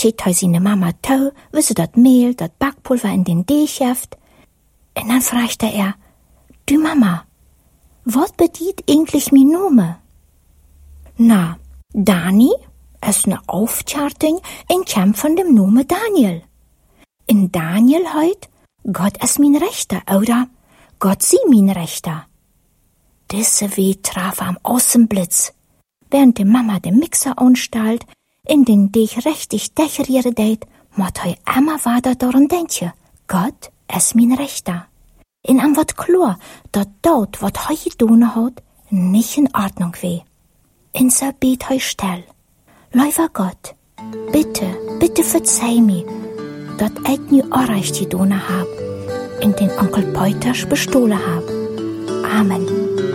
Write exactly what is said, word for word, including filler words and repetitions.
zieht hei seine Mama tau, wie sie dat Mehl, dat Backpulver in den Deeg jeft. Und dann fragt er, du Mama, wat bedient eigentlich mi Nome? Na, Dani ist ne Aufcharting in Camp von dem Nome Daniel. In Daniel heut, Gott ist min Rechter, oder Gott sie min Rechter. Diese Weh traf am Außenblitz, während die Mama den Mixer anstalt, in den Deeg richtig decheriere deit, mot hei immer weiter daran denke, Gott ist min Rechter. In am wat klar, dat dort, wat hei gedone hat, nicht in Ordnung weh. In so bet hei still. Lieber Gott, bitte, bitte verzeih mir, dat ich nie Unrecht gedone hab, in den Onkel Peuters bestohlen hab. Amen.